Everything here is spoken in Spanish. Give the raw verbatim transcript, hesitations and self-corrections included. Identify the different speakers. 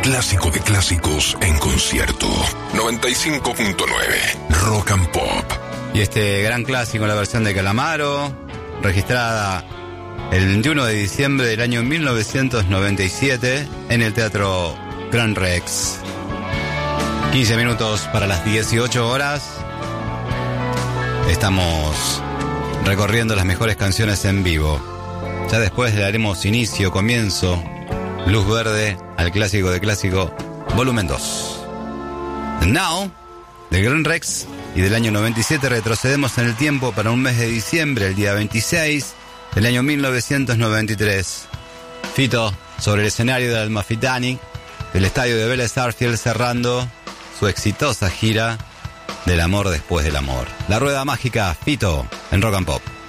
Speaker 1: clásico de clásicos en concierto. noventa y cinco punto nueve Rock and Pop.
Speaker 2: Y este gran clásico en la versión de Calamaro, registrada el veintiuno de diciembre del año mil novecientos noventa y siete en el Teatro Gran Rex. quince minutos para las dieciocho horas. Estamos recorriendo las mejores canciones en vivo. Ya después le daremos inicio, comienzo, luz verde al clásico de clásico, volumen dos. Now, del Gran Rex y del año noventa y siete, retrocedemos en el tiempo para un mes de diciembre, el día veintiséis del año mil novecientos noventa y tres. Fito sobre el escenario del Amalfitani, del estadio de Vélez Sarsfield, cerrando su exitosa gira del amor después del amor. La rueda mágica, Fito, en Rock and Pop.